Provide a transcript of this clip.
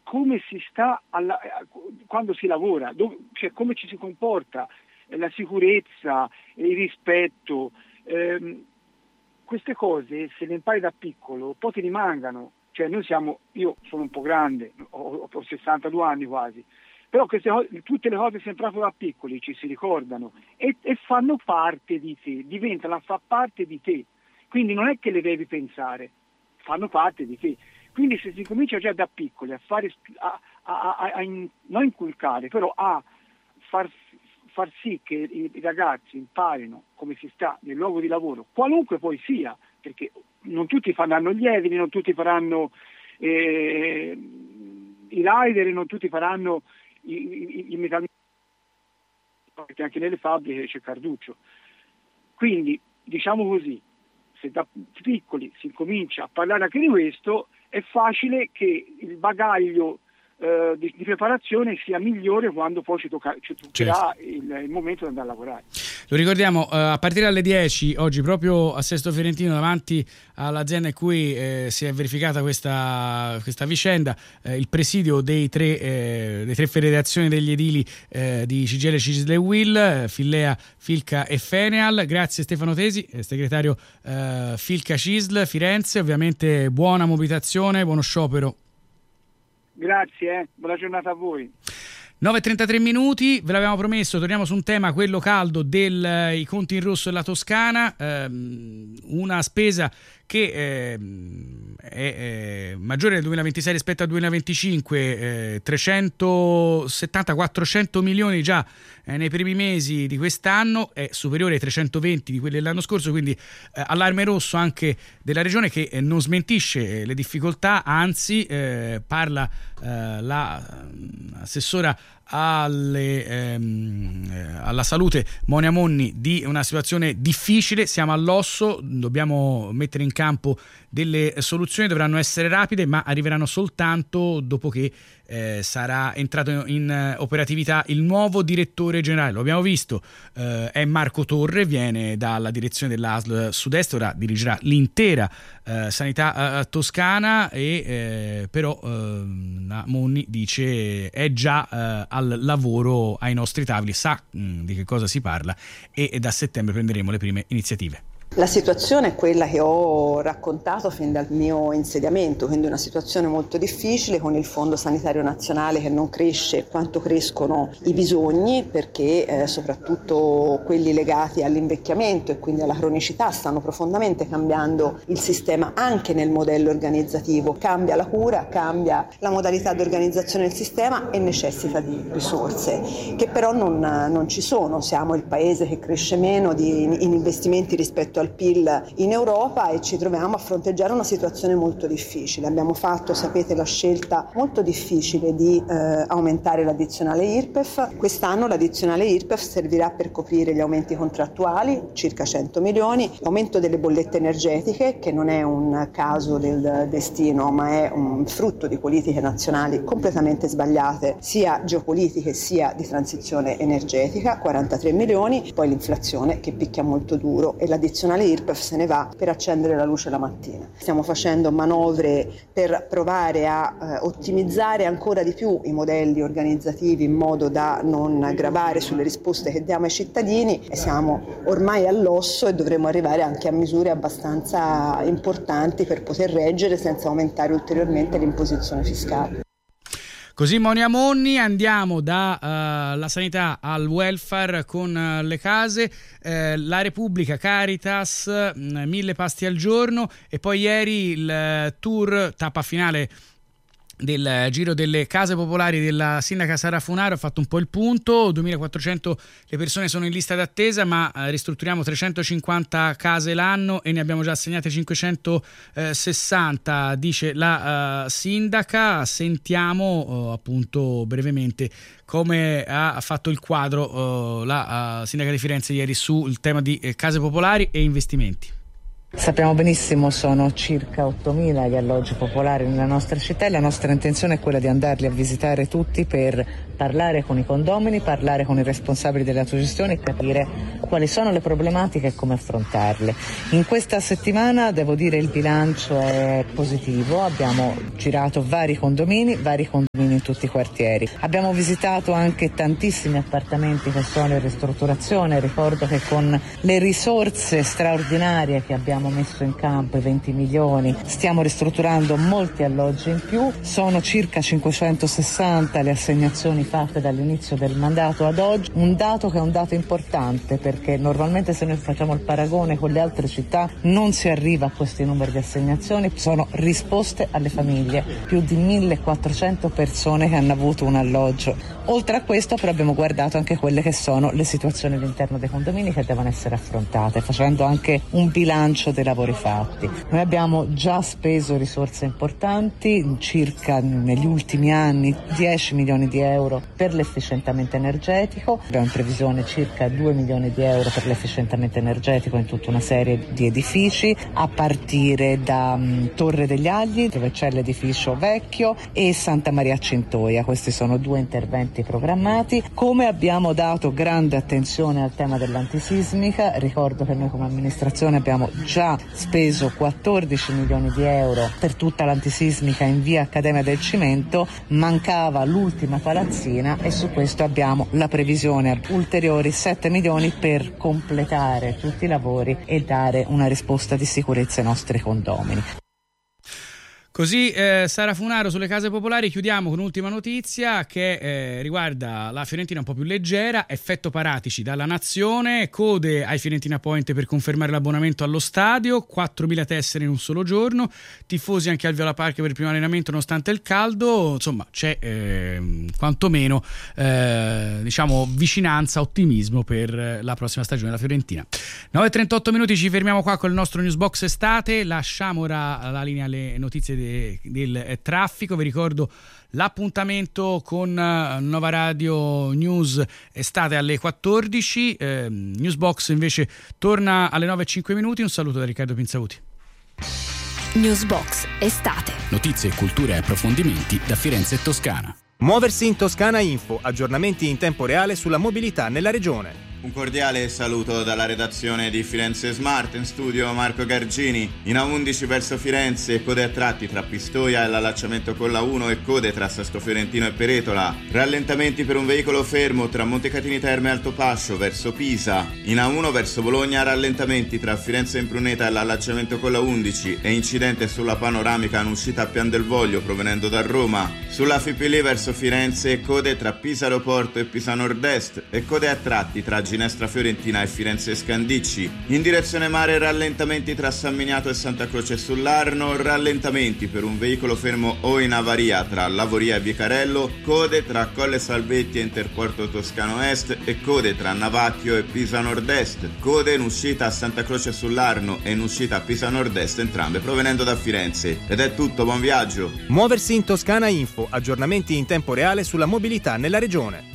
come si sta quando si lavora, cioè come ci si comporta, la sicurezza, il rispetto, queste cose se le impari da piccolo poi ti rimangano. Cioè io sono un po' grande, ho 62 anni quasi, però tutte le cose sempre proprio da piccoli ci si ricordano e fanno parte di te, diventano a far parte di te, quindi non è che le devi pensare, fanno parte di te. Quindi se si comincia già da piccoli a fare, non inculcare, però a far sì che i ragazzi imparino come si sta nel luogo di lavoro, qualunque poi sia, perché non tutti faranno gli edili, non tutti faranno i rider, non tutti faranno i metalmecanici, perché anche nelle fabbriche c'è Carduccio. Quindi, diciamo così, se da piccoli si comincia a parlare anche di questo, è facile che il bagaglio di preparazione sia migliore quando poi ci toccherà il momento di andare a lavorare. Lo ricordiamo, a partire dalle 10 oggi proprio a Sesto Fiorentino, davanti all'azienda in cui si è verificata questa vicenda, il presidio dei tre federazioni degli edili di CGIL, CISL e UIL, Fillea, Filca e Feneal. Grazie Stefano Tesi, segretario Filca CISL Firenze. Ovviamente buona mobilitazione, buono sciopero. Grazie, buona giornata a voi. 9:33 minuti, ve l'avevamo promesso, torniamo su un tema, quello caldo dei conti in rosso della Toscana, una spesa che è maggiore nel 2026 rispetto al 2025, 370-400 milioni già nei primi mesi di quest'anno, è superiore ai 320 di quelli dell'anno scorso, quindi allarme rosso anche della regione, che non smentisce le difficoltà, anzi parla l'assessora alla salute Monia Monni di una situazione difficile. Siamo all'osso, dobbiamo mettere in campo delle soluzioni, dovranno essere rapide, ma arriveranno soltanto dopo che sarà entrato in operatività il nuovo direttore generale. Lo abbiamo visto, è Marco Torre, viene dalla direzione dell'ASL Sud-Est, ora dirigerà l'intera sanità toscana, e però la Monni dice è già al lavoro ai nostri tavoli, sa di che cosa si parla, e da settembre prenderemo le prime iniziative. La situazione è quella che ho raccontato fin dal mio insediamento, quindi una situazione molto difficile, con il Fondo Sanitario Nazionale che non cresce quanto crescono i bisogni, perché soprattutto quelli legati all'invecchiamento e quindi alla cronicità stanno profondamente cambiando il sistema anche nel modello organizzativo. Cambia la cura, cambia la modalità di organizzazione del sistema e necessita di risorse che però non ci sono. Siamo il paese che cresce meno in investimenti rispetto al PIL in Europa e ci troviamo a fronteggiare una situazione molto difficile. Abbiamo fatto, sapete, la scelta molto difficile di aumentare l'addizionale IRPEF. Quest'anno l'addizionale IRPEF servirà per coprire gli aumenti contrattuali, circa 100 milioni, l'aumento delle bollette energetiche, che non è un caso del destino ma è un frutto di politiche nazionali completamente sbagliate, sia geopolitiche sia di transizione energetica, 43 milioni, poi l'inflazione che picchia molto duro e l'addizionale IRPEF se ne va per accendere la luce la mattina. Stiamo facendo manovre per provare a ottimizzare ancora di più i modelli organizzativi in modo da non gravare sulle risposte che diamo ai cittadini, e siamo ormai all'osso e dovremo arrivare anche a misure abbastanza importanti per poter reggere senza aumentare ulteriormente l'imposizione fiscale. Così Monia Monni. Andiamo dalla sanità al welfare con le case, la Repubblica, Caritas, 1000 pasti al giorno, e poi ieri il tour, tappa finale del giro delle case popolari della sindaca Sara Funaro. Ha fatto un po' il punto: 2400 le persone sono in lista d'attesa, ma ristrutturiamo 350 case l'anno e ne abbiamo già assegnate 560, dice la sindaca. Sentiamo appunto brevemente come ha fatto il quadro la sindaca di Firenze ieri sul tema di case popolari e investimenti. Sappiamo benissimo, sono circa 8.000 gli alloggi popolari nella nostra città e la nostra intenzione è quella di andarli a visitare tutti per parlare con i condomini, parlare con i responsabili delle autogestioni e capire quali sono le problematiche e come affrontarle. In questa settimana devo dire il bilancio è positivo, abbiamo girato vari condomini in tutti i quartieri. Abbiamo visitato anche tantissimi appartamenti che sono in ristrutturazione. Ricordo che con le risorse straordinarie che abbiamo messo in campo, i 20 milioni, stiamo ristrutturando molti alloggi in più. Sono circa 560 le assegnazioni fatte dall'inizio del mandato ad oggi, un dato che è un dato importante perché normalmente se noi facciamo il paragone con le altre città non si arriva a questi numeri di assegnazioni. Sono risposte alle famiglie, più di 1.400 persone che hanno avuto un alloggio. Oltre a questo però abbiamo guardato anche quelle che sono le situazioni all'interno dei condomini che devono essere affrontate, facendo anche un bilancio dei lavori fatti. Noi abbiamo già speso risorse importanti, circa negli ultimi anni 10 milioni di euro per l'efficientamento energetico, abbiamo in previsione circa 2 milioni di euro per l'efficientamento energetico in tutta una serie di edifici, a partire da Torre degli Agli, dove c'è l'edificio vecchio, e Santa Maria Cintoia. Questi sono 2 interventi programmati. Come abbiamo dato grande attenzione al tema dell'antisismica, ricordo che noi come amministrazione abbiamo già speso 14 milioni di euro per tutta l'antisismica in via Accademia del Cimento, mancava l'ultima palazzina e su questo abbiamo la previsione ulteriori 7 milioni per completare tutti i lavori e dare una risposta di sicurezza ai nostri condomini. Così Sara Funaro sulle case popolari. Chiudiamo con un'ultima notizia che riguarda la Fiorentina un po' più leggera. Effetto Paratici dalla Nazione, code ai Fiorentina Point per confermare l'abbonamento allo stadio, 4.000 tessere in un solo giorno, tifosi anche al Viola Park per il primo allenamento nonostante il caldo. Insomma c'è quantomeno diciamo vicinanza, ottimismo per la prossima stagione della Fiorentina. 9:38 minuti, ci fermiamo qua con il nostro Newsbox estate. Lasciamo ora la linea alle notizie del traffico. Vi ricordo l'appuntamento con Nova Radio News estate alle 14. Newsbox invece torna alle 9:05 minuti. Un saluto da Riccardo Pinzauti. Newsbox estate, notizie, cultura e approfondimenti da Firenze e Toscana. Muoversi in Toscana Info, aggiornamenti in tempo reale sulla mobilità nella regione. Un cordiale saluto dalla redazione di Firenze Smart, in studio Marco Gargini. In A11 verso Firenze, code a tratti tra Pistoia e l'allacciamento con la 1 e code tra Sesto Fiorentino e Peretola. Rallentamenti per un veicolo fermo tra Montecatini Terme e Altopascio verso Pisa. In A1 verso Bologna, rallentamenti tra Firenze Impruneta e l'allacciamento con la 11 e incidente sulla panoramica in uscita a Pian del Voglio provenendo da Roma. Sulla Fipili verso Firenze, code tra Pisa Aeroporto e Pisa Nord-Est e code a tratti tra Ginestra Fiorentina e Firenze Scandicci. In direzione mare, rallentamenti tra San Miniato e Santa Croce sull'Arno, rallentamenti per un veicolo fermo o in avaria tra Lavoria e Vicarello, code tra Colle Salvetti e Interporto Toscano Est e code tra Navacchio e Pisa Nord-Est, code in uscita a Santa Croce sull'Arno e in uscita a Pisa Nord-Est, entrambe provenendo da Firenze. Ed è tutto, buon viaggio! Muoversi in Toscana Info, aggiornamenti in tempo reale sulla mobilità nella regione.